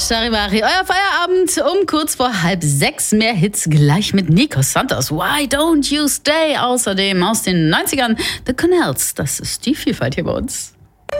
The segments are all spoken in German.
Charivari, euer Feierabend um kurz vor 5:30. Mehr Hits gleich mit Nico Santos. Why Don't You Stay? Außerdem aus den 90ern The Canals. Das ist die Vielfalt hier bei uns.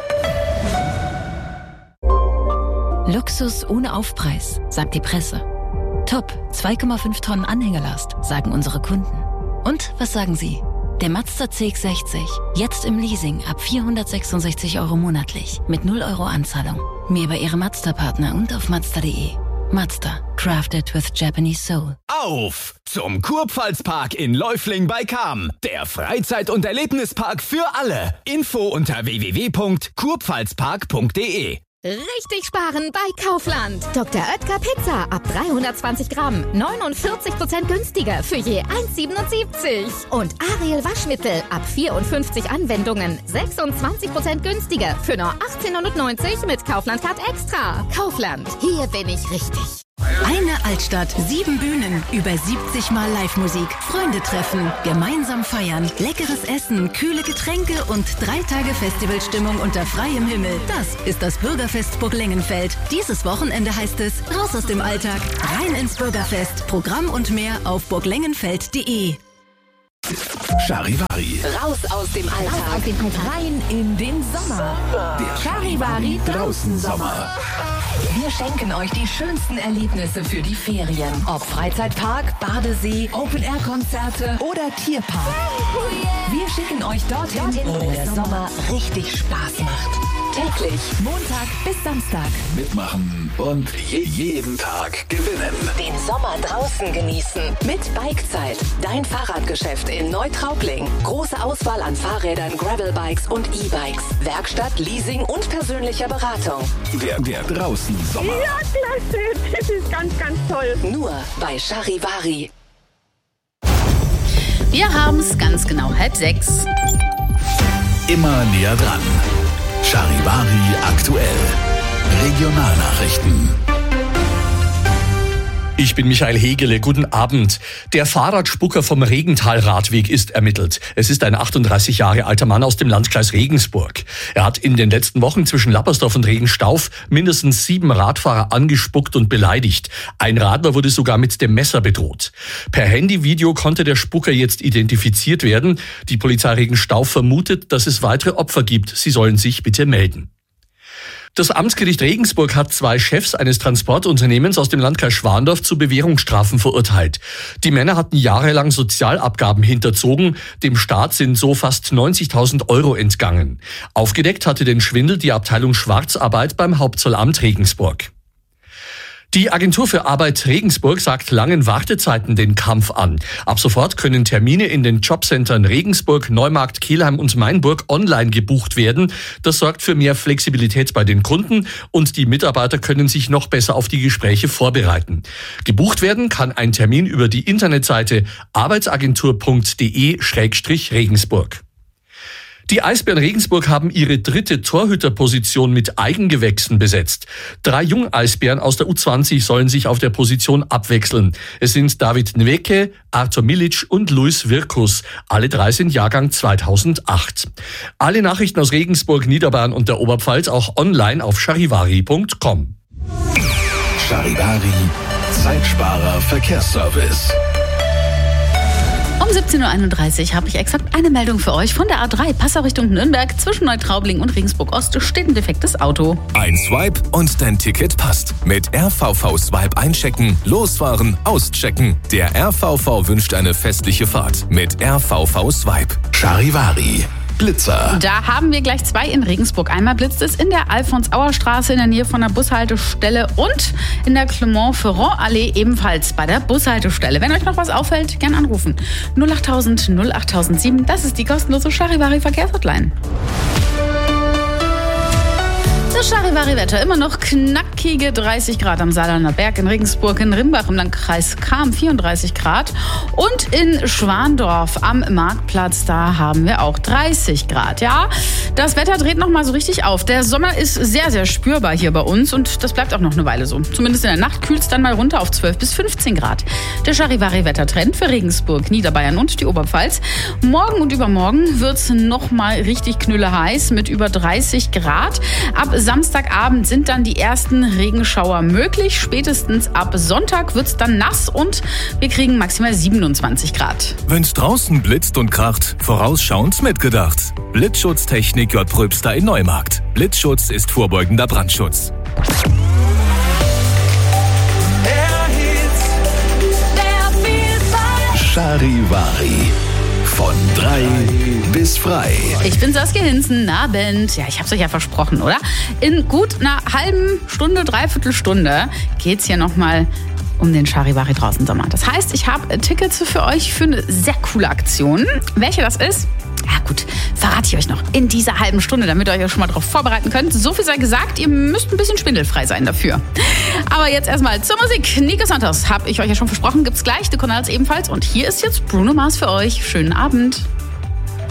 Luxus ohne Aufpreis, sagt die Presse. Top, 2,5 Tonnen Anhängerlast, sagen unsere Kunden. Und was sagen Sie? Der Mazda CX-60, jetzt im Leasing ab 466 € monatlich, mit 0 € Anzahlung. Mehr bei Ihrem Mazda-Partner und auf Mazda.de. Mazda, crafted with Japanese soul. Auf zum Kurpfalzpark in Läufling bei Cham. Der Freizeit- und Erlebnispark für alle. Info unter www.kurpfalzpark.de. Richtig sparen bei Kaufland. Dr. Oetker Pizza ab 320 Gramm. 49% günstiger für je 1,77. Und Ariel Waschmittel ab 54 Anwendungen. 26% günstiger für nur 18,90 € mit Kaufland Card Extra. Kaufland, hier bin ich richtig. Eine Altstadt, 7 Bühnen, über 70 Mal Live-Musik, Freunde treffen, gemeinsam feiern, leckeres Essen, kühle Getränke und 3 Tage Festivalstimmung unter freiem Himmel. Das ist das Bürgerfest Burg Lengenfeld. Dieses Wochenende heißt es raus aus dem Alltag, rein ins Bürgerfest. Programm und mehr auf burglengenfeld.de. Charivari. Raus aus dem Alltag. Rein in den Sommer. Der Charivari draußen Sommer. Wir schenken euch die schönsten Erlebnisse für die Ferien. Ob Freizeitpark, Badesee, Open-Air-Konzerte oder Tierpark. Wir schicken euch dorthin, wo der Sommer richtig Spaß macht. Täglich, Montag bis Samstag. Mitmachen und jeden Tag gewinnen. Den Sommer draußen genießen. Mit Bikezeit. Dein Fahrradgeschäft in Neutraubling. Große Auswahl an Fahrrädern, Gravelbikes und E-Bikes. Werkstatt, Leasing und persönlicher Beratung. Der draußen Sommer. Ja, klasse. Das ist ganz, ganz toll. Nur bei Charivari. Wir haben es ganz genau 5:30. Immer näher dran. Charivari aktuell. Regionalnachrichten. Ich bin Michael Hegele, guten Abend. Der Fahrradspucker vom Regental-Radweg ist ermittelt. Es ist ein 38 Jahre alter Mann aus dem Landkreis Regensburg. Er hat in den letzten Wochen zwischen Lappersdorf und Regenstauf mindestens 7 Radfahrer angespuckt und beleidigt. Ein Radler wurde sogar mit dem Messer bedroht. Per Handyvideo konnte der Spucker jetzt identifiziert werden. Die Polizei Regenstauf vermutet, dass es weitere Opfer gibt. Sie sollen sich bitte melden. Das Amtsgericht Regensburg hat 2 Chefs eines Transportunternehmens aus dem Landkreis Schwandorf zu Bewährungsstrafen verurteilt. Die Männer hatten jahrelang Sozialabgaben hinterzogen. Dem Staat sind so fast 90.000 € entgangen. Aufgedeckt hatte den Schwindel die Abteilung Schwarzarbeit beim Hauptzollamt Regensburg. Die Agentur für Arbeit Regensburg sagt langen Wartezeiten den Kampf an. Ab sofort können Termine in den Jobcentern Regensburg, Neumarkt, Kelheim und Mainburg online gebucht werden. Das sorgt für mehr Flexibilität bei den Kunden und die Mitarbeiter können sich noch besser auf die Gespräche vorbereiten. Gebucht werden kann ein Termin über die Internetseite arbeitsagentur.de/Regensburg. Die Eisbären Regensburg haben ihre 3. Torhüterposition mit Eigengewächsen besetzt. 3 Jungeisbären aus der U20 sollen sich auf der Position abwechseln. Es sind David Nweke, Arthur Milic und Luis Virkus. Alle 3 sind Jahrgang 2008. Alle Nachrichten aus Regensburg, Niederbayern und der Oberpfalz auch online auf charivari.com. Charivari, Zeitsparer Verkehrsservice. Um 17:31 Uhr habe ich exakt eine Meldung für euch. Von der A3 Passau Richtung Nürnberg zwischen Neutraubling und Regensburg-Ost steht ein defektes Auto. Ein Swipe und dein Ticket passt. Mit RVV Swipe einchecken, losfahren, auschecken. Der RVV wünscht eine festliche Fahrt mit RVV Swipe. Charivari. Blitzer. Da haben wir gleich 2 in Regensburg. Einmal blitzt es in der Alfons-Auer-Straße in der Nähe von der Bushaltestelle und in der Clermont-Ferrand-Allee ebenfalls bei der Bushaltestelle. Wenn euch noch was auffällt, gern anrufen. 08000 08007, das ist die kostenlose Charivari-Verkehrshotline. Das Charivari-Wetter, immer noch knackige 30 Grad am Saarlander Berg, in Regensburg, in Rimbach im Landkreis Cham 34 Grad und in Schwandorf am Marktplatz, da haben wir auch 30 Grad. Ja, das Wetter dreht noch mal so richtig auf. Der Sommer ist sehr, sehr spürbar hier bei uns und das bleibt auch noch eine Weile so. Zumindest in der Nacht kühlt es dann mal runter auf 12 bis 15 Grad. Der Charivari-Wettertrend für Regensburg, Niederbayern und die Oberpfalz. Morgen und übermorgen wird es noch mal richtig knülle heiß mit über 30 Grad. Ab Samstagabend sind dann die ersten Regenschauer möglich. Spätestens ab Sonntag wird es dann nass und wir kriegen maximal 27 Grad. Wenn's draußen blitzt und kracht, vorausschauend mitgedacht. Blitzschutztechnik J. Pröbster in Neumarkt. Blitzschutz ist vorbeugender Brandschutz. Charivari. Von 3 bis frei. Ich bin Saskia Hinzen, Abend. Ja, ich hab's euch ja versprochen, oder? In gut einer halben Stunde, Dreiviertelstunde geht's hier nochmal um den Charivari draußen Sommer. Das heißt, ich habe Tickets für euch für eine sehr coole Aktion. Welche das ist? Ja gut, verrate ich euch noch in dieser halben Stunde, damit ihr euch schon mal darauf vorbereiten könnt. So viel sei gesagt, ihr müsst ein bisschen schwindelfrei sein dafür. Aber jetzt erstmal zur Musik. Nico Santos, habe ich euch ja schon versprochen, gibt's gleich. The Cornells ebenfalls. Und hier ist jetzt Bruno Mars für euch. Schönen Abend.